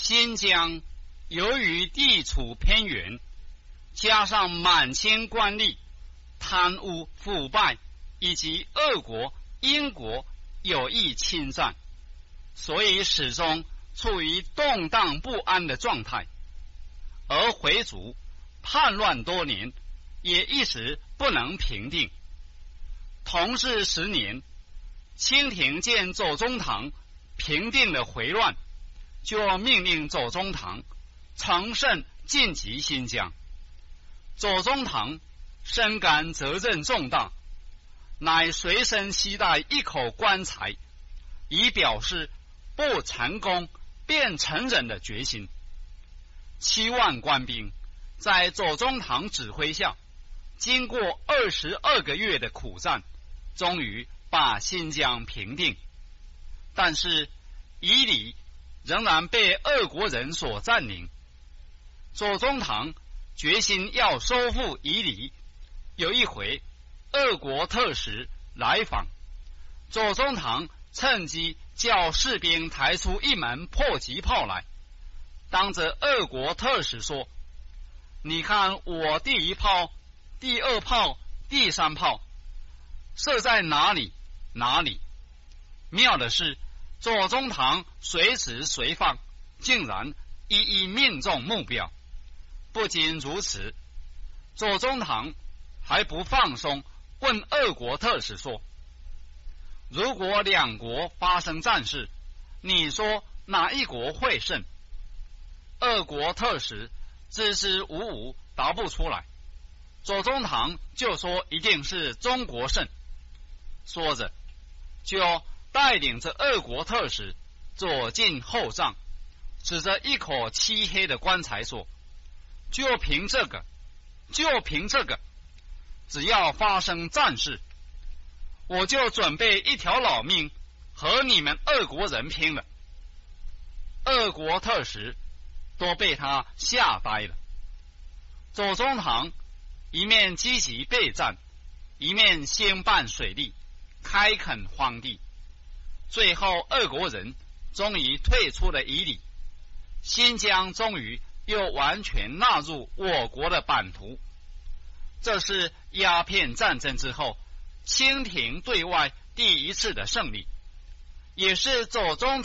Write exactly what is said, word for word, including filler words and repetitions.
新疆由于地处偏远，加上满清官吏贪污腐败以及俄国、英国有意侵占，所以始终处于动荡不安的状态。而回族叛乱多年，也一直不能平定。同治十年，清廷见左宗棠平定了回乱，就命令左宗棠乘胜进击新疆。左宗棠深感责任重大，乃随身携带一口棺材，以表示不成功便成仁的决心。七万官兵在左宗棠指挥下，经过二十二个月的苦战，终于把新疆平定。但是伊犁仍然被俄国人所占领。左宗棠决心要收复伊犁。有一回，俄国特使来访，左宗棠趁机叫士兵抬出一门迫击炮来，当着俄国特使说：“你看我第一炮、第二炮、第三炮射在哪里哪里。”妙的是，左宗棠随时随放，竟然一一命中目标。不仅如此，左宗棠还不放松，问俄国特使说：“如果两国发生战事，你说哪一国会胜？”俄国特使支支吾吾答不出来。左宗棠就说一定是中国胜。说着，就带领着俄国特使左进后帐，指着一口漆黑的棺材说：“就凭这个，就凭这个，只要发生战事，我就准备一条老命和你们俄国人拼了。”俄国特使都被他吓呆了。左宗棠一面积极备战，一面兴办水利，开垦荒地。最后俄国人终于退出了伊犁，新疆终于又完全纳入我国的版图。这是鸦片战争之后清廷对外第一次的胜利，也是左宗